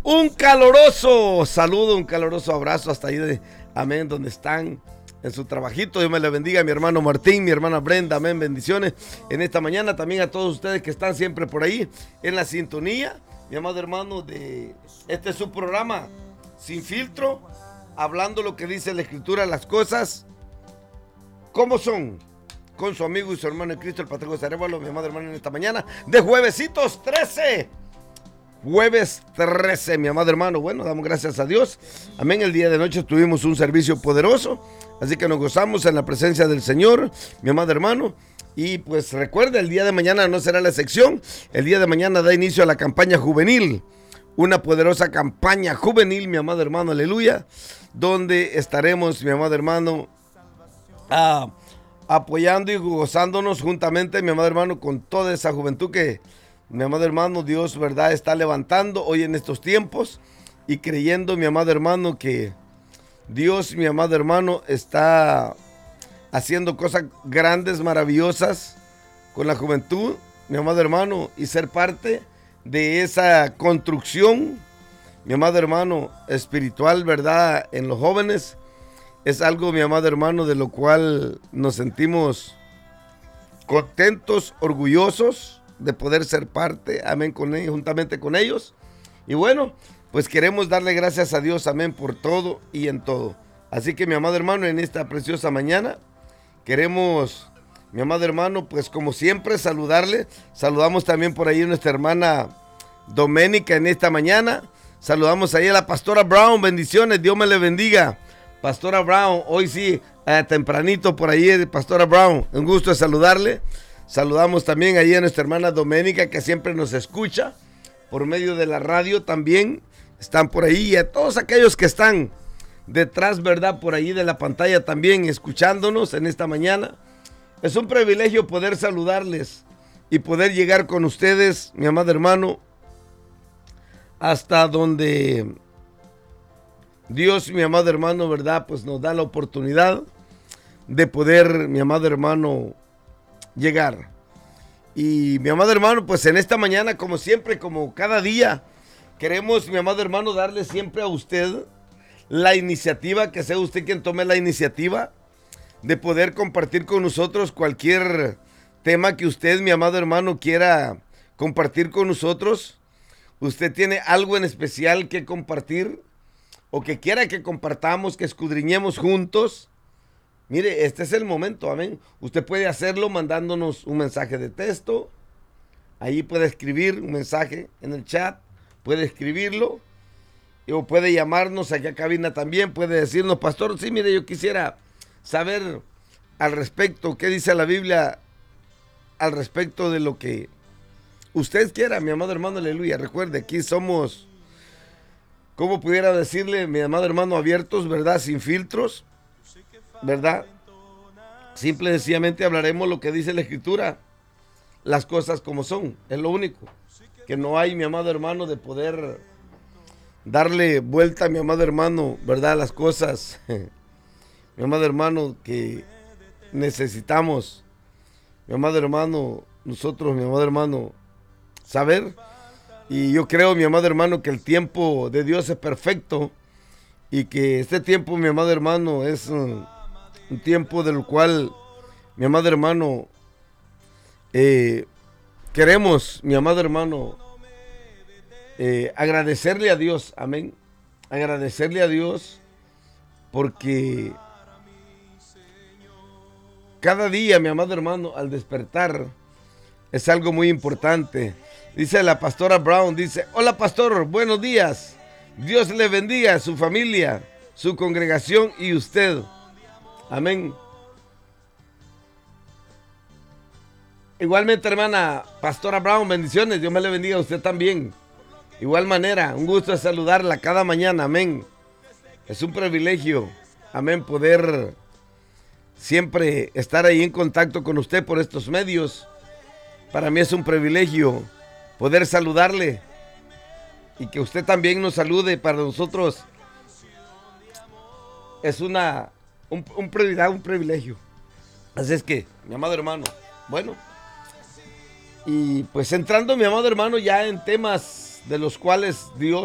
Un caloroso saludo, un caloroso abrazo hasta ahí, amén, donde están en su trabajito. Dios me le bendiga a mi hermano Martín, mi hermana Brenda, amén, bendiciones en esta mañana. También a todos ustedes que están siempre por ahí en la sintonía, mi amado hermano, de este es su programa, Sin Filtro, hablando lo que dice la Escritura, las cosas como son, con su amigo y su hermano en Cristo, el Patriarca Arevalo, mi amado hermano, en esta mañana de juevesitos 13. Jueves 13, mi amado hermano. Bueno, damos gracias a Dios. Amén. El día de noche tuvimos un servicio poderoso, así que nos gozamos en la presencia del Señor, mi amado hermano. Y pues recuerda, el día de mañana no será la excepción. El día de mañana da inicio a la campaña juvenil, una poderosa campaña juvenil, mi amado hermano, aleluya, donde estaremos, mi amado hermano, apoyando y gozándonos juntamente, mi amado hermano, con toda esa juventud que, mi amado hermano, Dios, verdad, está levantando hoy en estos tiempos, y creyendo, mi amado hermano, que Dios, mi amado hermano, está haciendo cosas grandes, maravillosas con la juventud, mi amado hermano, y ser parte de esa construcción, mi amado hermano, espiritual, verdad, en los jóvenes. Es algo, mi amado hermano, de lo cual nos sentimos contentos, orgullosos de poder ser parte, amén, con ellos, juntamente con ellos. Y bueno, pues queremos darle gracias a Dios, amén, por todo y en todo. Así que, mi amado hermano, en esta preciosa mañana queremos, mi amado hermano, pues como siempre saludarle. Saludamos también por ahí a nuestra hermana Doménica en esta mañana. Saludamos ahí a la pastora Brown, bendiciones, Dios me le bendiga. Pastora Brown, hoy sí, tempranito por ahí, Pastora Brown, un gusto de saludarle. Saludamos también ahí a nuestra hermana Doménica, que siempre nos escucha por medio de la radio también. Están por ahí, y a todos aquellos que están detrás, verdad, por ahí de la pantalla también escuchándonos en esta mañana. Es un privilegio poder saludarles y poder llegar con ustedes, mi amado hermano, hasta donde Dios, mi amado hermano, verdad, pues nos da la oportunidad de poder, mi amado hermano, llegar. Y mi amado hermano, pues en esta mañana, como siempre, como cada día, queremos, mi amado hermano, darle siempre a usted la iniciativa, que sea usted quien tome la iniciativa de poder compartir con nosotros cualquier tema que usted, mi amado hermano, quiera compartir con nosotros. Usted tiene algo en especial que compartir, o que quiera que compartamos, que escudriñemos juntos. Mire, este es el momento, amén. Usted puede hacerlo mandándonos un mensaje de texto. Ahí puede escribir un mensaje en el chat, puede escribirlo, o puede llamarnos aquí a cabina también, puede decirnos, pastor, sí, mire, yo quisiera saber al respecto, qué dice la Biblia al respecto de lo que usted quiera, mi amado hermano, aleluya. Recuerde, aquí somos, ¿cómo pudiera decirle, mi amado hermano, abiertos, verdad, sin filtros, verdad? Simple y sencillamente hablaremos lo que dice la Escritura, las cosas como son, es lo único. Que no hay, mi amado hermano, de poder darle vuelta, mi amado hermano, verdad, las cosas, mi amado hermano, que necesitamos, mi amado hermano, nosotros, mi amado hermano, saber. Y yo creo, mi amado hermano, que el tiempo de Dios es perfecto, y que este tiempo, mi amado hermano, es un tiempo del cual, mi amado hermano, queremos, mi amado hermano, agradecerle a Dios, amén, agradecerle a Dios, porque cada día, mi amado hermano, al despertar, es algo muy importante. Dice la pastora Brown, dice, hola pastor, buenos días, Dios le bendiga a su familia, su congregación y usted, amén. Igualmente, hermana pastora Brown, bendiciones, Dios me le bendiga a usted también. Igual manera, un gusto de saludarla cada mañana, amén. Es un privilegio, amén, poder siempre estar ahí en contacto con usted por estos medios. Para mí es un privilegio poder saludarle y que usted también nos salude. Para nosotros es un privilegio. Así es que, mi amado hermano, bueno, y pues entrando, mi amado hermano, ya en temas de los cuales Dios